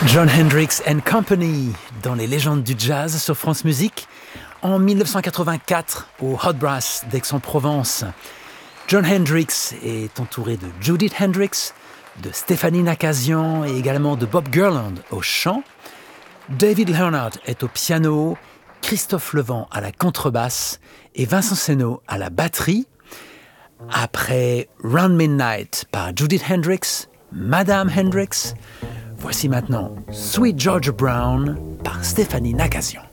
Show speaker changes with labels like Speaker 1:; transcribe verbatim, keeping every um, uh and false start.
Speaker 1: John Hendricks and Company dans les légendes du jazz sur France Musique en dix-neuf cent quatre-vingt-quatre au Hot Brass d'Aix-en-Provence. John Hendricks est entouré de Judith Hendricks, de Stéphanie Nakazian et également de Bob Gerland au chant. David Leonard est au piano, Christophe Levent à la contrebasse et Vincent Seno à la batterie. Après Round Midnight par Judith Hendricks, Madame Hendricks, voici maintenant Sweet Georgia Brown par Stéphanie Nakazian.